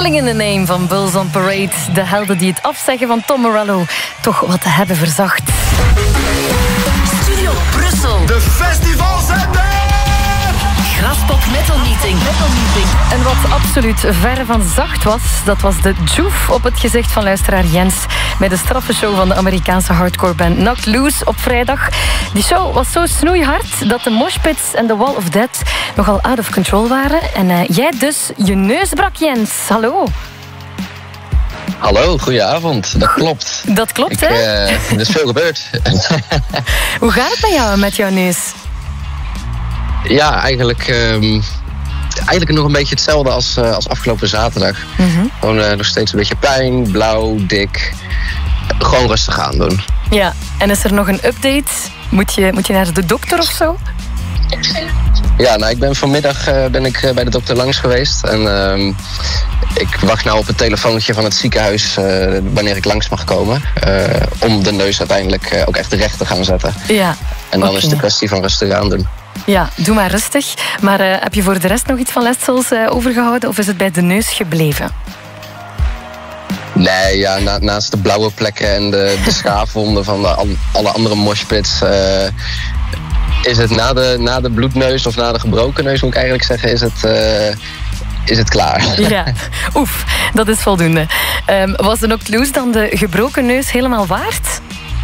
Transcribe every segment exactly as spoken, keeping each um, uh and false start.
Killing in the Name van Bulls on Parade. De helden die het afzeggen van Tom Morello toch wat te hebben verzacht. Studio Brussel. De festivalzender! Graspop Metal Meeting. Metal Meeting. En wat absoluut verre van zacht was, dat was de djoef op het gezicht van luisteraar Jens bij de straffe show van de Amerikaanse hardcore band Knocked Loose op vrijdag. Die show was zo snoeihard dat de moshpits en de Wall of Death nogal out of control waren. En uh, jij dus je neus brak, Jens. Hallo. Hallo, goedenavond. Dat klopt. Dat klopt, Ik, hè? Uh, er is veel gebeurd. Hoe gaat het met jou met jouw neus? Ja, eigenlijk, um, eigenlijk nog een beetje hetzelfde als, uh, als afgelopen zaterdag. Mm-hmm. Gewoon uh, nog steeds een beetje pijn, blauw, dik. Gewoon rustig aan doen. Ja, en is er nog een update? Moet je, moet je naar de dokter of zo? Ja, nou, ik ben vanmiddag uh, ben ik, uh, bij de dokter langs geweest. En uh, ik wacht nou op het telefoontje van het ziekenhuis uh, wanneer ik langs mag komen. Uh, om de neus uiteindelijk uh, ook echt recht te gaan zetten. Ja. En dan okay. is het de kwestie van rustig aan doen. Ja, doe maar rustig. Maar uh, heb je voor de rest nog iets van letsels uh, overgehouden of is het bij de neus gebleven? Nee, ja, na, naast de blauwe plekken en de, de schaafwonden van de, an, alle andere moshpits... Uh, is het na de, na de bloedneus of na de gebroken neus, moet ik eigenlijk zeggen, is het, uh, is het klaar. Ja, oef, dat is voldoende. Um, was de Knocked Loose dan de gebroken neus helemaal waard?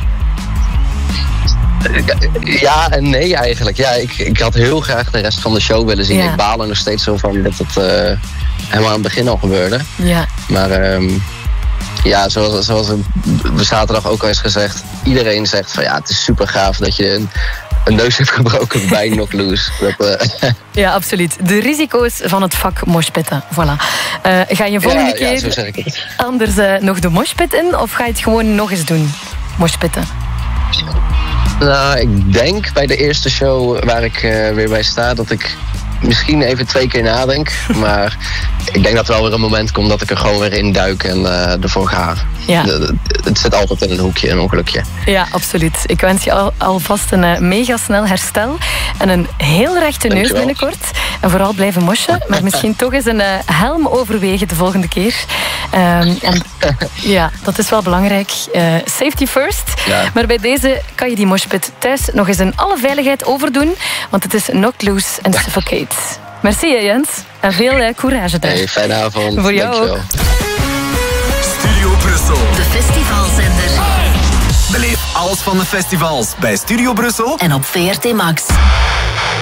Ja en nee eigenlijk. Ja, ik, ik had heel graag de rest van de show willen zien. Ja. Ik baal er nog steeds zo van dat het uh, helemaal aan het begin al gebeurde. Ja. Maar um, ja, zoals, zoals we zaterdag ook al eens gezegd, iedereen zegt van ja, het is super gaaf dat je een, een neus heeft gebroken bij Knocked Loose. Dat, uh, ja, absoluut. De risico's van het vak moshpitten. Voilà. Uh, ga je volgende ja, keer ja, zo zeg ik het. anders uh, nog de moshpit in of ga je het gewoon nog eens doen? Moshpitten. Nou, ik denk bij de eerste show waar ik uh, weer bij sta dat ik misschien even twee keer nadenk. Maar ik denk dat er wel weer een moment komt dat ik er gewoon weer in duik en uh, ervoor ga. Ja. De, de, het zit altijd in een hoekje, een ongelukje. Ja, absoluut. Ik wens je al, alvast een uh, mega snel herstel. En een heel rechte neus binnenkort. En vooral blijven moshen. Maar misschien toch eens een uh, helm overwegen de volgende keer. Um, en, ja, dat is wel belangrijk. Uh, safety first. Ja. Maar bij deze kan je die moshpit thuis nog eens in alle veiligheid overdoen. Want het is Knocked Loose en Suffocate. Merci Jens. En veel uh, courage daar. Hey, fijne avond. Voor jou ook. Studio Brussel. De festivalzender. Beleef alles van de festivals bij Studio Brussel en op V R T Max.